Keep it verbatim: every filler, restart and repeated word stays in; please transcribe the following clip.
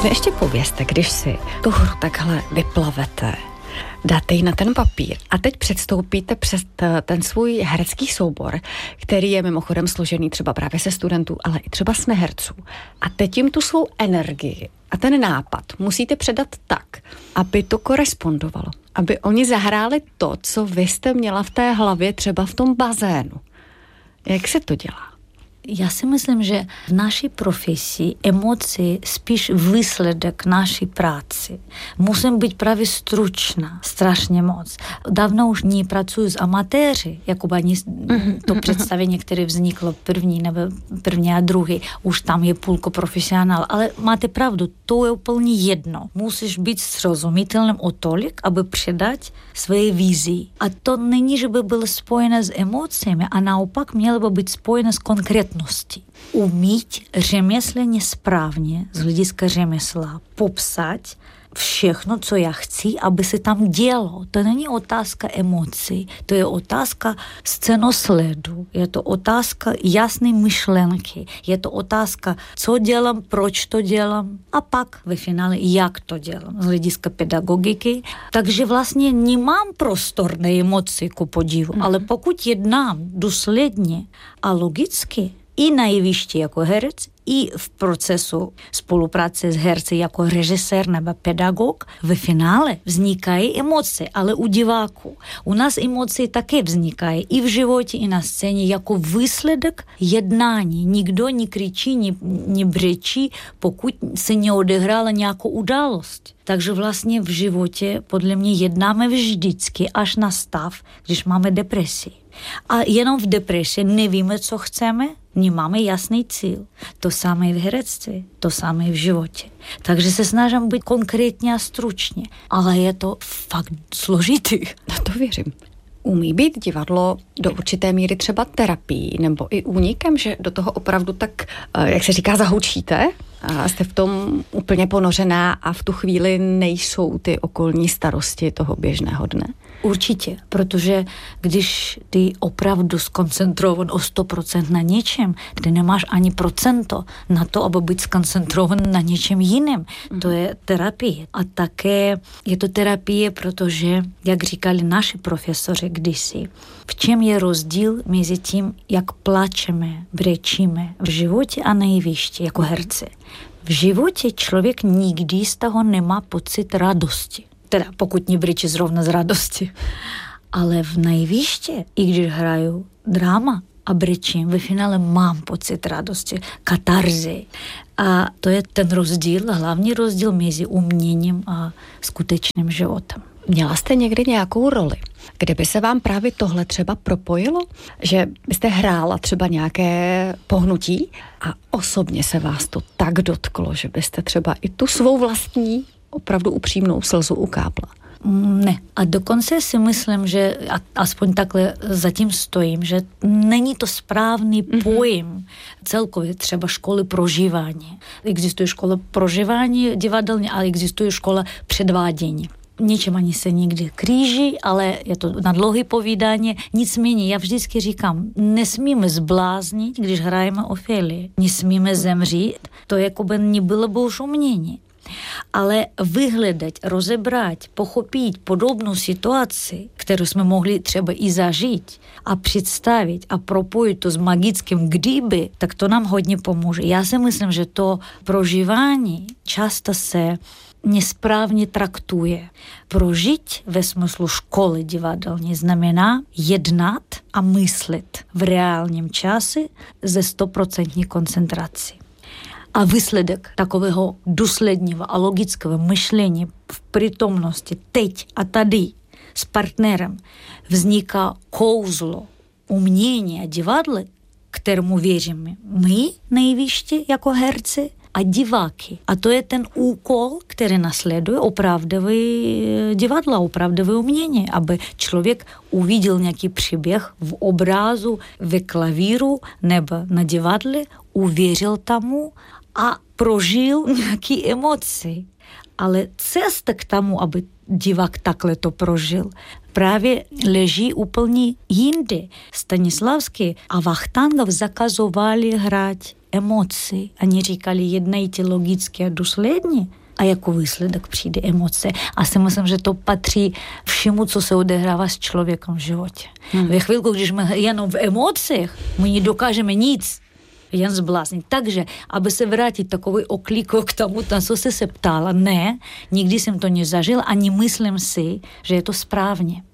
mi ještě povězte, když si tu hru takhle vyplavete, dáte ji na ten papír a teď předstoupíte přes ten svůj herecký soubor, který je mimochodem složený třeba právě se studentů, ale i třeba s neherců. A teď jim tu svou energii a ten nápad musíte předat tak, aby to korespondovalo, aby oni zahráli to, co vy jste měla v té hlavě třeba v tom bazénu. Jak se to dělá? Já si myslím, že v naší profesi emoci spíš výsledek naší práci. Musím být právě stručná, strašně moc. Dávno už nepracuju s amatéři, jako ani to představení, které vzniklo první nebo první a druhý, už tam je půlko profesionál, ale máte pravdu, to je úplně jedno. Musíš být srozumitelným o tolik, aby předat své vizi. A to není, že by bylo spojené s emocemi, a naopak mělo by být spojené s konkrétností. Umít řemeslně správně z hlediska řemesla popsat všechno, co já chci, aby se tam dělo. To není otázka emocí, to je otázka scenosledu, je to otázka jasné myšlenky, je to otázka, co dělám, proč to dělám a pak ve finále, jak to dělám z hlediska pedagogiky. Takže vlastně nemám prostor na emoci ku podivu, mm-hmm. ale pokud jednám důsledně a logicky, i na jevišti jako herec, i v procesu spolupráce s herci jako režisér nebo pedagog, ve finále vznikají emoce, ale u diváků. U nás emoce také vznikají i v životě, i na scéně jako výsledek jednání. Nikdo nekričí, ne, nebrečí, pokud se neodehrála nějakou událost. Takže vlastně v životě podle mě jednáme vždycky až na stav, když máme depresi. A jenom v depresi nevíme, co chceme, nemáme jasný cíl. To samé v herectví, to samé v životě. Takže se snažím být konkrétně a stručně, ale je to fakt složitý. No to věřím. Umí být divadlo do určité míry třeba terapií nebo i únikem, že do toho opravdu tak, jak se říká, zahučíte a jste v tom úplně ponořená a v tu chvíli nejsou ty okolní starosti toho běžného dne? Určitě, protože když ty opravdu skoncentrovan o sto procent na něčem, kde nemáš ani procento na to, aby být skoncentrovan na něčem jiném, mm. to je terapie. A také je to terapie, protože, jak říkali naši profesoři kdysi, v čem je rozdíl mezi tím, jak plačeme, brečíme v životě a na jevišti jako herci. V životě člověk nikdy z toho nemá pocit radosti. Teda pokud nebrečí zrovna z radosti. Ale v nejvýště, i když hraju drama a brečím, ve finále mám pocit radosti, katarzy. A to je ten rozdíl, hlavní rozdíl mezi uměním a skutečným životem. Měla jste někdy nějakou roli, kde by se vám právě tohle třeba propojilo? Že byste hrála třeba nějaké pohnutí a osobně se vás to tak dotklo, že byste třeba i tu svou vlastní opravdu upřímnou slzu ukápla? Ne. A dokonce si myslím, že aspoň takhle zatím stojím, že není to správný mm-hmm. pojem celkově třeba školy prožívání. Existuje škola prožívání divadelní, ale existuje škola předvádění. Něčem ani se někdy kříží, ale je to na dlouhé povídání. Nicméně, já vždycky říkám, nesmíme zbláznit, když hrajeme Ofélii. Nesmíme zemřít, to jako by nebylo by už umění. Ale vyhledat, rozebrat, pochopit podobnou situaci, kterou jsme mohli třeba i zažít a představit a propojit to s magickým kdyby, tak to nám hodně pomůže. Já si myslím, že to prožívání často se nesprávně traktuje. Prožít ve smyslu školy divadelní znamená jednat a myslet v reálním čase ze stoprocentní koncentrací. A výsledek takového důsledného a logického myšlení v přítomnosti teď a tady s partnerem vzniká kouzlo umění a divadla, kterému věříme my nejvyšší jako herci a diváky. A to je ten úkol, který nasleduje opravdové divadla, opravdové umění, aby člověk uviděl nějaký příběh v obrazu, ve klavíru nebo na divadle, uvěřil tomu a prožil nějaké emoce. Ale cesta k tomu, aby divák takhle to prožil, právě leží úplně jinde. Stanislavský a Vachtankov zakazovali hrát emoci, oni říkali, jednejte logicky a důsledně, a jako výsledek přijde emoce. A si myslím, že to patří všemu, co se odehrává s člověkem v životě. Hmm. Ve chvilku, když jsme jenom v emocích, my nedokážeme nic, jen zbláznit. Takže, aby se vrátit takový oklíko k tomu, na co jsi se ptala, ne, nikdy jsem to nezažil a nemyslím si, že je to správně.